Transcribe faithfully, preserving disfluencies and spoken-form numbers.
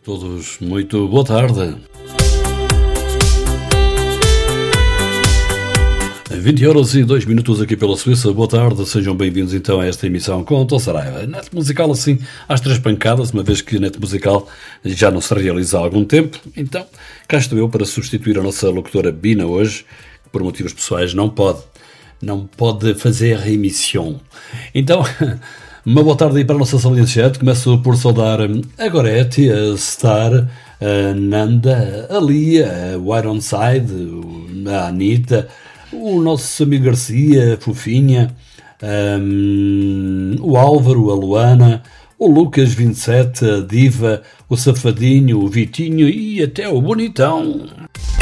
Todos muito boa tarde. vinte horas e dois minutos aqui pela Suíça. Boa tarde, sejam bem-vindos então a esta emissão com o Tom Saraiva. Net musical assim, às três pancadas, uma vez que a net musical já não se realiza há algum tempo. Então, cá estou eu para substituir a nossa locutora Bina hoje, que por motivos pessoais não pode, não pode fazer a emissão. Então, uma boa tarde aí para a nossa sala de chat. Começo por saudar a Gorete, a Star, a Nanda, a Lia, a Ironside, a Anitta, o nosso amigo Garcia, a Fofinha, um, o Álvaro, a Luana, o Lucas vinte e sete, a Diva, o Safadinho, o Vitinho e até o Bonitão.